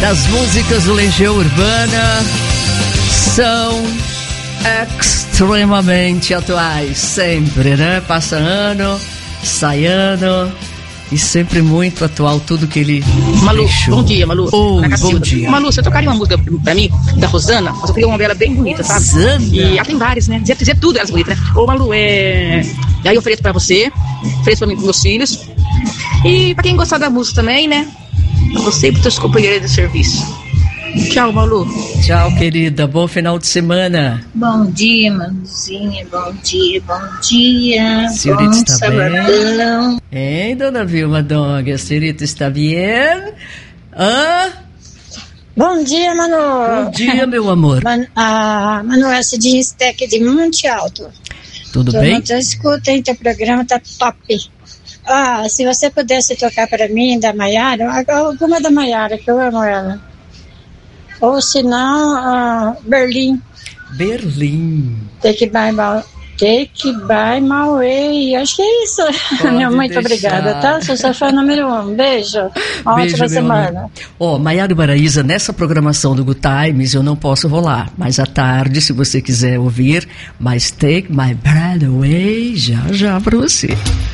das músicas do Legião Urbana são extremamente atuais, sempre, né? Passa ano, sai ano e sempre muito atual tudo que ele Malu, deixou. bom dia, Malu. Bom dia. Malu, você tocaria uma música pra mim, da Rosana? Mas eu queria uma dela bem bonita, sabe? Rosana? E ela tem várias, né? Dizer tudo elas bonitas, né? Ô, Malu, Aí eu ofereço pra você, ofereço pra mim, pros meus filhos. E pra quem gostar da música também, né? Pra você e pros teus companheiros de serviço. Tchau, Malu. Tchau, querida. Bom final de semana. Bom dia, Manuzinha. Bom dia, bom dia. Senhorita bom está sabadão. bem? Hein, dona Vilma Dong? A senhorita está bem? Bom dia, Manu. Bom dia, meu amor. Manu, essa de Steck de Monte Alto. Tudo bem? Todo mundo escuta, hein? Teu programa tá top. Se você pudesse tocar para mim, da Maiara, alguma da Maiara, que eu amo ela. Ou se não, Berlim. Take by my way. Acho que é isso. Muito obrigada, tá? Sou sua fã número 1. Beijo. Ótima semana. Maiara e Maraísa, nessa programação do Good Times eu não posso rolar, mas à tarde, se você quiser ouvir, mas Take My Breath Away, já pra você.